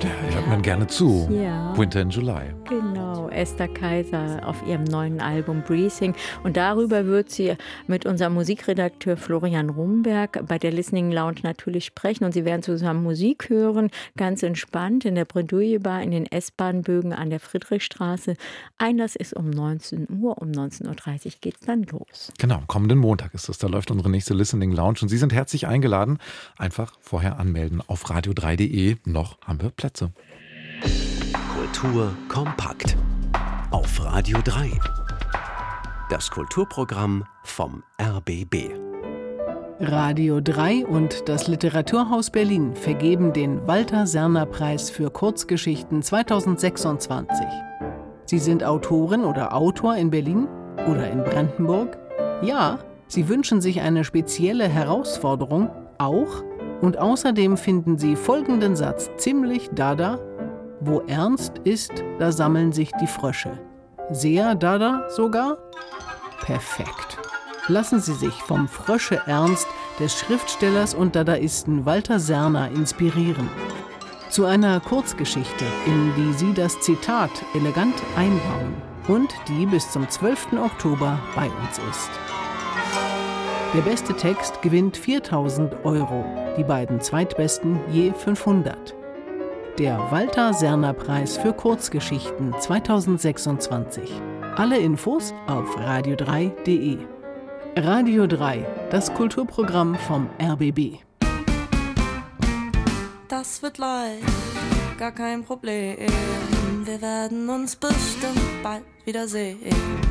Der hört man gerne zu. Ja. Winter in July. Genau, Esther Kaiser auf ihrem neuen Album Breathing. Und darüber wird sie mit unserem Musikredakteur Florian Rumberg bei der Listening Lounge natürlich sprechen. Und sie werden zusammen Musik hören, ganz entspannt in der Bredouille Bar in den S-Bahn-Bögen an der Friedrichstraße. Einlass ist um 19 Uhr, um 19.30 Uhr geht es dann los. Genau, kommenden Montag ist es. Da läuft unsere nächste Listening Lounge. Und Sie sind herzlich eingeladen. Einfach vorher anmelden auf radio3.de. Noch haben wir Plätze. Kultur kompakt auf Radio 3. Das Kulturprogramm vom RBB. Radio 3 und das Literaturhaus Berlin vergeben den Walter-Serner-Preis für Kurzgeschichten 2026. Sie sind Autorin oder Autor in Berlin oder in Brandenburg? Ja, Sie wünschen sich eine spezielle Herausforderung? Auch? Und außerdem finden Sie folgenden Satz ziemlich dada: Wo ernst ist, da sammeln sich die Frösche. Sehr dada sogar? Perfekt. Lassen Sie sich vom Frösche-Ernst des Schriftstellers und Dadaisten Walter Serner inspirieren. Zu einer Kurzgeschichte, in die Sie das Zitat elegant einbauen und die bis zum 12. Oktober bei uns ist. Der beste Text gewinnt 4.000 €, die beiden zweitbesten je 500. Der Walter-Serner-Preis für Kurzgeschichten 2026. Alle Infos auf radio3.de. Radio 3, das Kulturprogramm vom RBB. Das wird leicht, gar kein Problem. Wir werden uns bestimmt bald wiedersehen.